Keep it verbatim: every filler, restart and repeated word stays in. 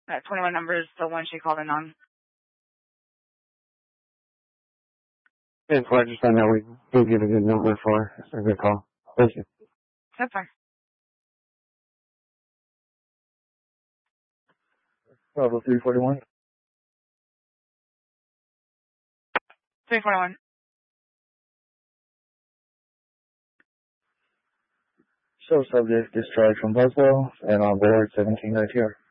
That twenty-one number is the one she called in on. And so I just found out we gave you a good number for a good call. Thank you. That's fine. Bravo three forty-one. three forty-one. Show subject discharged from Buzzwell and on board seventeen right here.